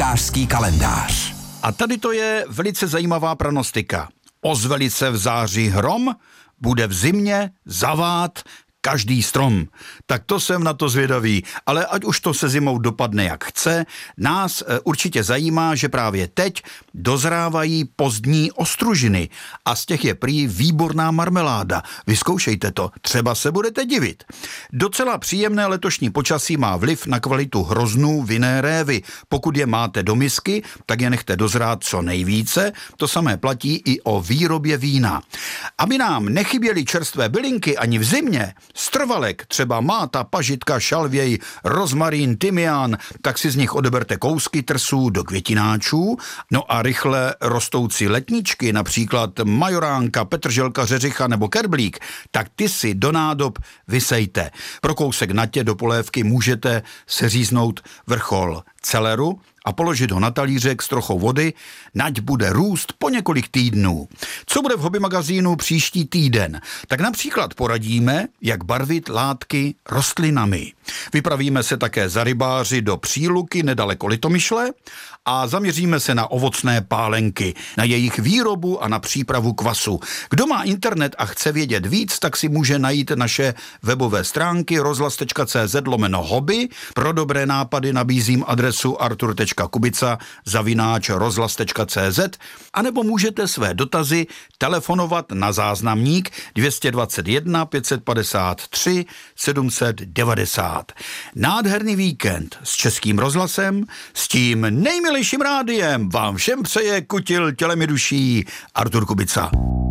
Zahrádkářský kalendář. A tady to je velice zajímavá pranostika. Ozve se v září hrom, bude v zimě zavát každý strom. Tak to jsem na to zvědavý, ale ať už to se zimou dopadne jak chce, nás určitě zajímá, že právě teď dozrávají pozdní ostružiny a z těch je prý výborná marmeláda. Vyzkoušejte to, třeba se budete divit. Docela příjemné letošní počasí má vliv na kvalitu hroznů vinné révy. Pokud je máte do misky, tak je nechte dozrát co nejvíce, to samé platí i o výrobě vína. Aby nám nechyběly čerstvé bylinky ani v zimě, strvalek, třeba máta, pažitka, šalvěj, rozmarín, tymián, tak si z nich odeberte kousky trsů do květináčů, no a rychle rostoucí letničky, například majoránka, petrželka, řeřicha nebo kerblík, tak ty si do nádob vysejte. Pro kousek natě do polévky můžete seříznout vrchol celeru a položit ho na talířek s trochou vody, nať bude růst po několik týdnů. Co bude v Hobby magazínu příští týden? Tak například poradíme, jak barvit látky rostlinami. Vypravíme se také za rybáři do Příluky nedaleko Litomyšle a zaměříme se na ovocné pálenky, na jejich výrobu a na přípravu kvasu. Kdo má internet a chce vědět víc, tak si může najít naše webové stránky rozhlas.cz/hobby. Pro dobré nápady nabízím adresu artur.kubica@rozhlas.cz anebo můžete své dotazy telefonovat na záznamník 221 553 790. Nádherný víkend s Českým rozhlasem, s tím nejmilejším rádiem vám všem přeje kutil tělem i duší Artur Kubica.